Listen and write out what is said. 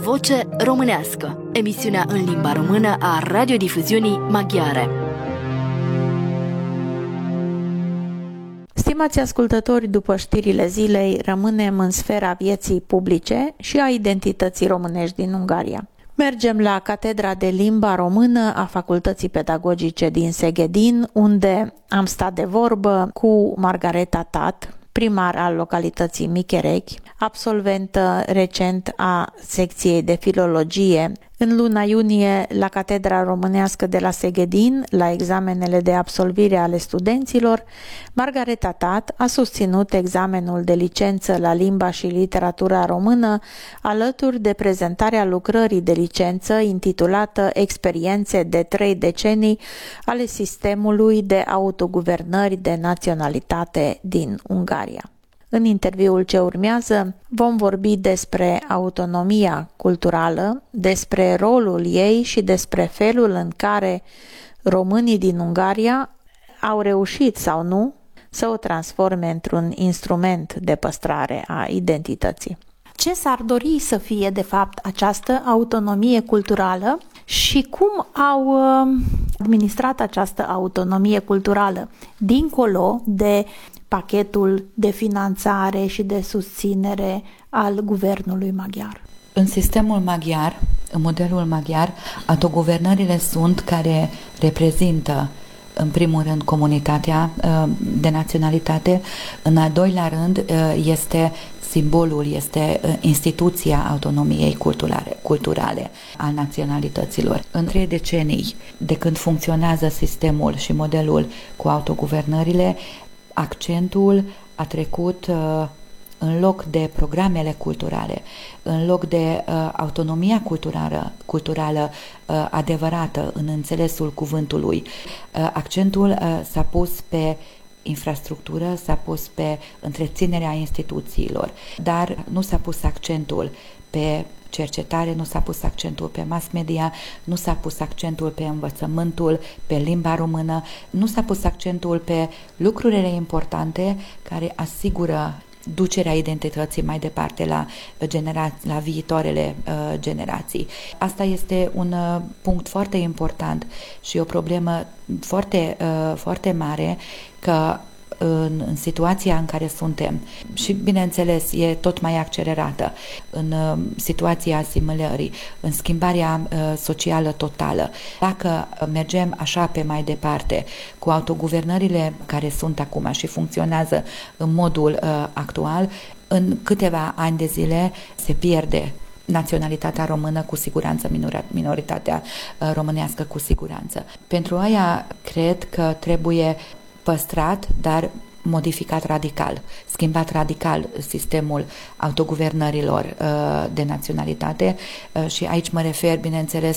O voce românească, emisiunea în limba română a radiodifuziunii maghiare. Stimați ascultători, după știrile zilei, rămânem în sfera vieții publice și a identității românești din Ungaria. Mergem la Catedra de Limba Română a Facultății Pedagogice din Szegedin, unde am stat de vorbă cu Margareta Tat, primar al localității Micherechi, absolventă recent a secției de filologie. În luna iunie, la Catedra Românească de la Szegedin, la examenele de absolvire ale studenților, Margareta Tat a susținut examenul de licență la limba și literatura română, alături de prezentarea lucrării de licență intitulată Experiențe de 3 decenii ale sistemului de autoguvernări de naționalitate din Ungaria. În interviul ce urmează vom vorbi despre autonomia culturală, despre rolul ei și despre felul în care românii din Ungaria au reușit sau nu să o transforme într-un instrument de păstrare a identității. Ce s-ar dori să fie, de fapt, această autonomie culturală și cum au administrat această autonomie culturală dincolo de pachetul de finanțare și de susținere al guvernului maghiar? În sistemul maghiar, în modelul maghiar, autoguvernările sunt care reprezintă în primul rând comunitatea de naționalitate, în al doilea rând este simbolul, este instituția autonomiei culturale al naționalităților. În 3 decenii de când funcționează sistemul și modelul cu autoguvernările, accentul a trecut în loc de programele culturale, în loc de autonomia culturală adevărată în înțelesul cuvântului, accentul s-a pus pe infrastructură, s-a pus pe întreținerea instituțiilor, dar nu s-a pus accentul pe cercetare, nu s-a pus accentul pe mass media, nu s-a pus accentul pe învățământul, pe limba română, nu s-a pus accentul pe lucrurile importante care asigură ducerea identității mai departe la viitoarele generații. Asta este un punct foarte important și o problemă foarte, foarte mare că în situația în care suntem și, bineînțeles, e tot mai accelerată în situația asimilării, în schimbarea socială totală. Dacă mergem așa pe mai departe cu autoguvernările care sunt acum și funcționează în modul actual, în câteva ani de zile se pierde naționalitatea română cu siguranță, minoritatea românească cu siguranță. Pentru aia cred că trebuie păstrat, dar modificat radical, schimbat radical sistemul autoguvernărilor de naționalitate și aici mă refer, bineînțeles,